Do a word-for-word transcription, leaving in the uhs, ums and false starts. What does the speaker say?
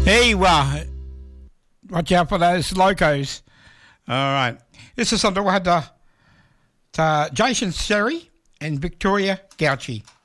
Hey, well, watch out for those locos. All right. This is something we had to, to Jason Sherry and Victoria Gauchi.